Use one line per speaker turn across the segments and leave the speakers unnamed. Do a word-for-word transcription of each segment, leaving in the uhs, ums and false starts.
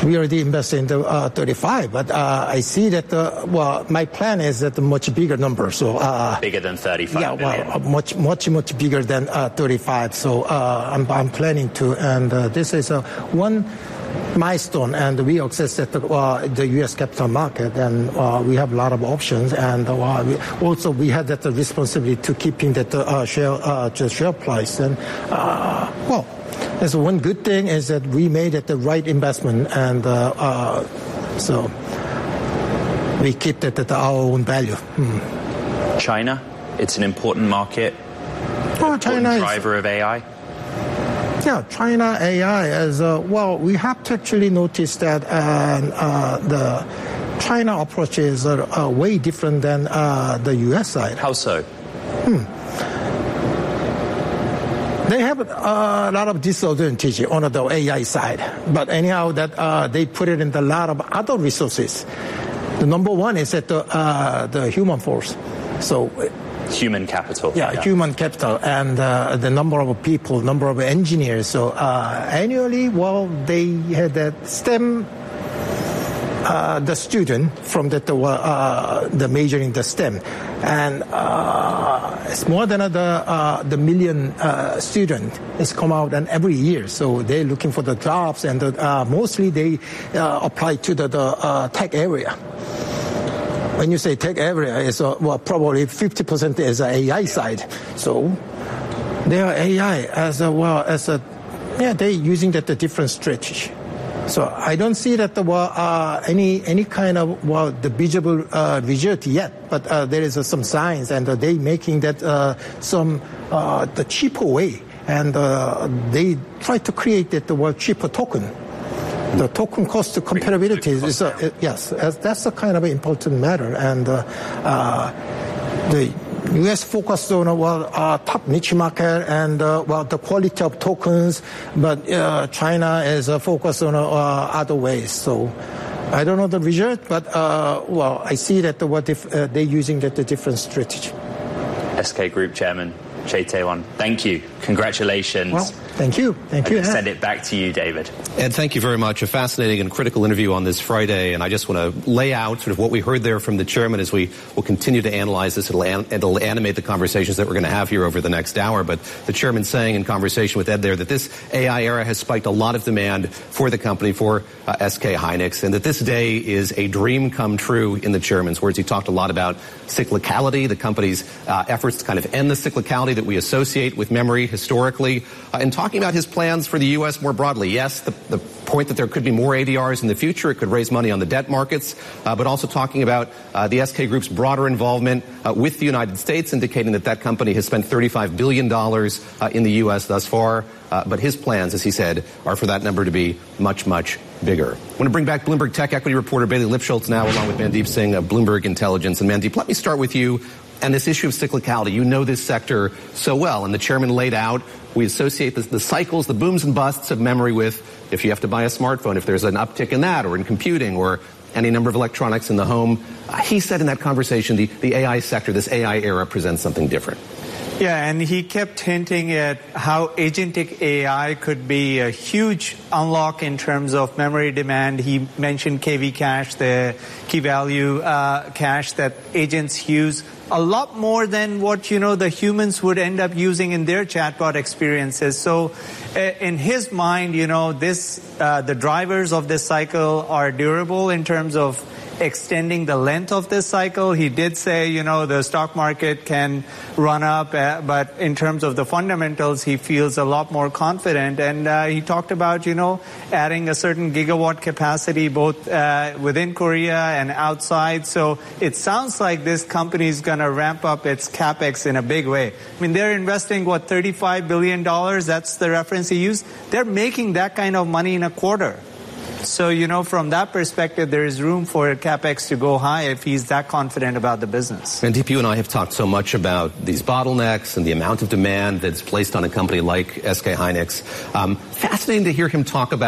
We already invested in the uh, thirty-five, but uh, I see that, uh, well, my plan is that a much bigger number. So uh,
Bigger than thirty-five
yeah,
billion.
well, much, much, much bigger than uh, thirty-five. So uh, I'm, I'm planning to, and uh, this is uh, one milestone, and we access at the, uh, the U S capital market, and uh, we have a lot of options, and uh, we, also we had that responsibility to keeping that uh, share uh, the share price, and uh, well, there's one good thing is that we made it the right investment, and uh, uh, so we keep it at our own value. Hmm.
China, it's an important market,
oh,
important
China
driver
is,
of A I.
Yeah, China A I as uh, well. We have to actually notice that uh, uh, the China approaches are uh, way different than uh, the U S side.
How so?
Hmm. They have a lot of disadvantage on the A I side, but anyhow, that uh, they put it in a lot of other resources. The number one is that the, uh, the human force. So.
Human capital.
Yeah, yeah, human capital, and uh, the number of people, number of engineers. So uh, annually, well, they had that STEM, uh, the student from the uh, the major in the STEM, and uh, it's more than the uh, the million uh, student is come out and every year. So they're looking for the jobs, and the, uh, mostly they uh, apply to the, the uh, tech area. When you say tech area, it's uh, well, probably fifty percent is the A I side. So they are A I as a, well as a, yeah, they're using that the different strategy. So I don't see that the, uh, any any kind of well the visible uh, result yet, but uh, there is uh, some signs, and uh, they making that uh, some uh, the cheaper way, and uh, they try to create that the well, cheaper token. The token cost comparability is, uh, yes, that's a kind of an important matter, and uh, uh, the U S focused on uh, well uh, top niche market and uh, well the quality of tokens, but uh, China is uh, focused on uh, other ways. So I don't know the result, but uh, well I see that the, what if uh, they're using that the different strategy.
S K Group Chairman Choi Tae-won, thank you. Congratulations.
Well, thank you. Thank you.
I send it back to you, David.
Ed, thank you very much. A fascinating and critical interview on this Friday, and I just want to lay out sort of what we heard there from the chairman as we will continue to analyze this. It'll, an, it'll animate the conversations that we're going to have here over the next hour. But the chairman saying in conversation with Ed there that this A I era has spiked a lot of demand for the company, for uh, S K Hynix, and that this day is a dream come true in the chairman's words. He talked a lot about cyclicality, the company's uh, efforts to kind of end the cyclicality that we associate with memory historically, uh, and talking about his plans for the U S more broadly. Yes, the, the point that there could be more A D Rs in the future, it could raise money on the debt markets, uh, but also talking about uh, the S K Group's broader involvement uh, with the United States, indicating that that company has spent thirty-five billion dollars uh, in the U S thus far. Uh, but his plans, as he said, are for that number to be much, much bigger. I want to bring back Bloomberg Tech Equity reporter Bailey Lipschultz now, along with Mandeep Singh of Bloomberg Intelligence. And Mandeep, let me start with you and this issue of cyclicality. You know this sector so well, and the chairman laid out, we associate the, the cycles, the booms and busts of memory with if you have to buy a smartphone, if there's an uptick in that, or in computing, or any number of electronics in the home. Uh, he said in that conversation, the, the A I sector, this A I era presents something different.
Yeah, and he kept hinting at how agentic A I could be a huge unlock in terms of memory demand. He mentioned K V cache, the key value uh, cache that agents use a lot more than what, you know, the humans would end up using in their chatbot experiences. So uh, in his mind, you know, this uh, the drivers of this cycle are durable in terms of extending the length of this cycle. He did say, you know, the stock market can run up, uh, but in terms of the fundamentals, he feels a lot more confident. And uh, he talked about, you know, adding a certain gigawatt capacity both uh, within Korea and outside. So it sounds like this company is going to ramp up its capex in a big way. I mean, they're investing, what, thirty-five billion dollars? That's the reference he used. They're making that kind of money in a quarter. So, you know, from that perspective, there is room for CapEx to go high if he's that confident about the business.
Mandeep, you and I have talked so much about these bottlenecks and the amount of demand that's placed on a company like S K Hynix. Um, fascinating to hear him talk about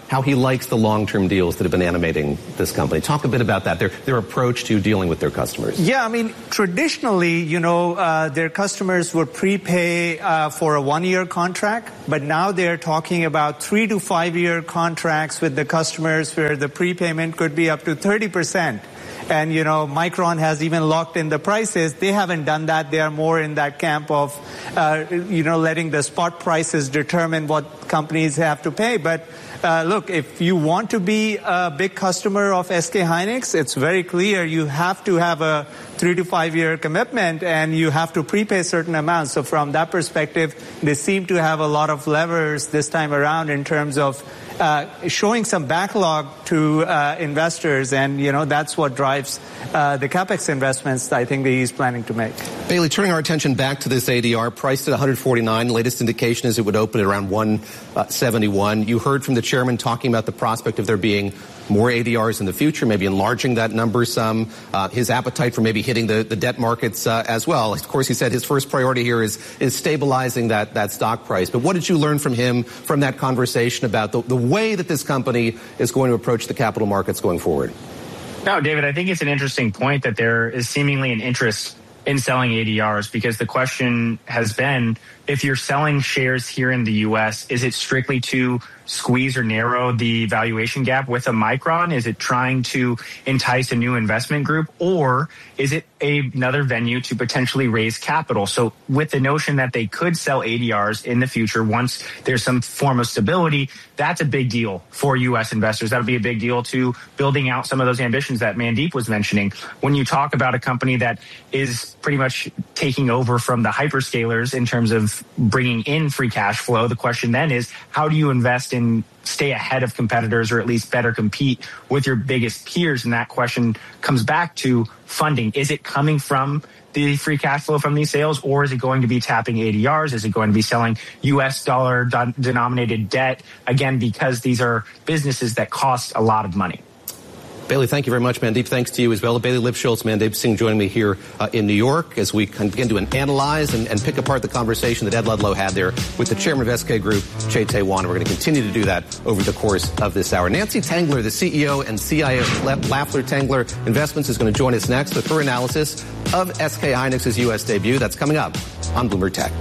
how he likes the long-term deals that have been animating this company. Talk a bit about that, their, their approach to dealing with their customers.
Yeah, I mean, traditionally, you know, uh, their customers would prepay uh, for a one-year contract, but now they're talking about three to five-year contracts with the customers where the prepayment could be up to thirty percent. And, you know, Micron has even locked in the prices. They haven't done that. They are more in that camp of, uh, you know, letting the spot prices determine what companies have to pay. But uh, look, if you want to be a big customer of S K Hynix, it's very clear you have to have a three to five year commitment and you have to prepay certain amounts. So from that perspective, they seem to have a lot of levers this time around in terms of Uh, showing some backlog to uh, investors, and you know that's what drives uh, the capex investments I think that he's planning to make.
Bailey, turning our attention back to this A D R, priced at one forty-nine. The latest indication is it would open at around one seventy-one. You heard from the chairman talking about the prospect of there being more A D Rs in the future, maybe enlarging that number some, uh, his appetite for maybe hitting the, the debt markets uh, as well. Of course, he said his first priority here is is stabilizing that, that stock price. But what did you learn from him from that conversation about the, the way that this company is going to approach the capital markets going forward?
No, David, I think it's an interesting point that there is seemingly an interest in selling A D Rs, because the question has been, if you're selling shares here in the U S, is it strictly to squeeze or narrow the valuation gap with a Micron? Is it trying to entice a new investment group, or is it a, another venue to potentially raise capital? So with the notion that they could sell A D Rs in the future once there's some form of stability, that's a big deal for U S investors. That would be a big deal to building out some of those ambitions that Mandeep was mentioning. When you talk about a company that is pretty much taking over from the hyperscalers in terms of bringing in free cash flow, the question then is, how do you invest in stay ahead of competitors, or at least better compete with your biggest peers? And that question comes back to funding. Is it coming from the free cash flow from these sales, or is it going to be tapping A D Rs? Is it going to be selling U S dollar denominated debt? Again, because these are businesses that cost a lot of money.
Bailey, thank you very much. Mandeep, thanks to you as well. Bailey Lipschultz, Mandeep Singh joining me here uh, in New York as we begin to analyze and, and pick apart the conversation that Ed Ludlow had there with the chairman of S K Group, Chae Tae-wan. We're going to continue to do that over the course of this hour. Nancy Tengler, the C E O and C I O of Lafler Tengler Investments, is going to join us next with her analysis of S K Hynix's U S debut. That's coming up on Bloomberg Tech.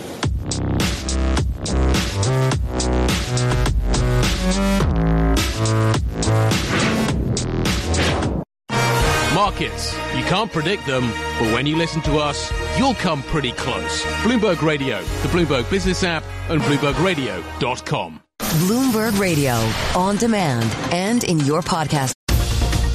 Markets. You can't predict them, but when you listen to us, you'll come pretty close. Bloomberg Radio, the Bloomberg Business app, and Bloomberg Radio dot com.
Bloomberg Radio, on demand and in your podcast.